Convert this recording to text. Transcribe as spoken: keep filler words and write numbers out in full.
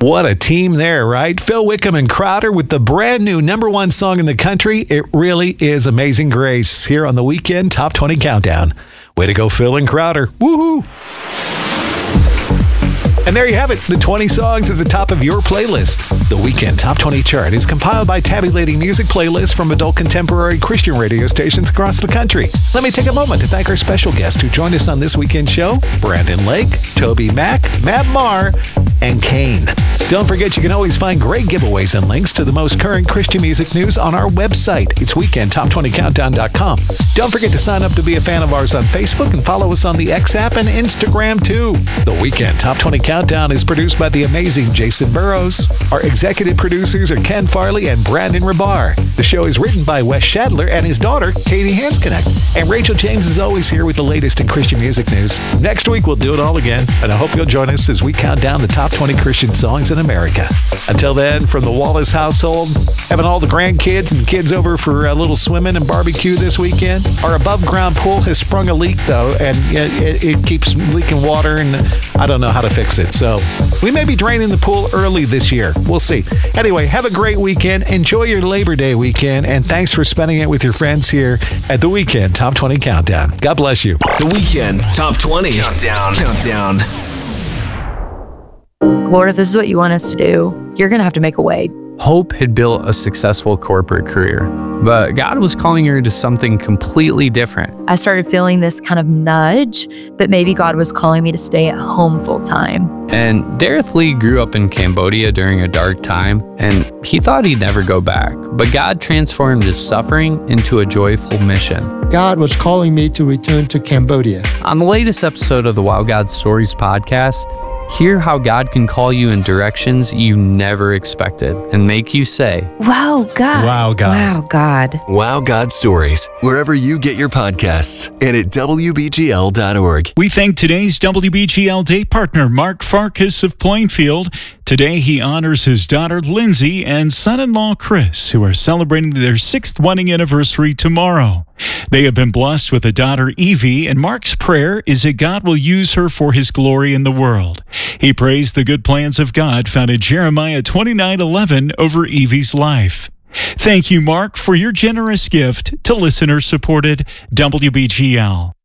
What a team there, right? Phil Wickham and Crowder with the brand new number one song in the country. It really is Amazing Grace here on the Weekend Top twenty Countdown. Way to go, Phil and Crowder. Woohoo! And there you have it, the twenty songs at the top of your playlist. The Weekend Top twenty Chart is compiled by tabulating music playlists from adult contemporary Christian radio stations across the country. Let me take a moment to thank our special guests who joined us on this weekend show, Brandon Lake, Toby Mack, Matt Marr, and Kane. Don't forget you can always find great giveaways and links to the most current Christian music news on our website. It's weekend top twenty countdown dot com. Don't forget to sign up to be a fan of ours on Facebook and follow us on the X app and Instagram too. The Weekend Top twenty Countdown is produced by the amazing Jason Burrows. Our executive producers are Ken Farley and Brandon Rabar. The show is written by Wes Shadler and his daughter, Katie Hansknecht. And Rachel James is always here with the latest in Christian music news. Next week, we'll do it all again, and I hope you'll join us as we count down the top twenty Christian songs in America. Until then, from the Wallace household, having all the grandkids and kids over for a little swimming and barbecue this weekend. Our above-ground pool has sprung a leak, though, and it, it keeps leaking water, and I don't know how to fix it. So we may be draining the pool early this year. We'll see. Anyway, have a great weekend. Enjoy your Labor Day weekend, and thanks for spending it with your friends here at the Weekend Top twenty Countdown. God bless you. The Weekend Top twenty Countdown. Countdown. Lord, if this is what you want us to do, you're going to have to make a way. Hope had built a successful corporate career, but God was calling her to something completely different. I started feeling this kind of nudge that maybe God was calling me to stay at home full time. And Dareth Lee grew up in Cambodia during a dark time, and he thought he'd never go back. But God transformed his suffering into a joyful mission. God was calling me to return to Cambodia. On the latest episode of the Wow God Stories podcast, hear how God can call you in directions you never expected and make you say, Wow, God. Wow, God. Wow, God. Wow God Stories, wherever you get your podcasts and at W B G L dot org. We thank today's W B G L Day partner, Mark Farkas of Plainfield. Today, he honors his daughter, Lindsay, and son-in-law, Chris, who are celebrating their sixth wedding anniversary tomorrow. They have been blessed with a daughter, Evie, and Mark's prayer is that God will use her for his glory in the world. He prays the good plans of God found in Jeremiah twenty-nine eleven over Evie's life. Thank you, Mark, for your generous gift to listener-supported W B G L.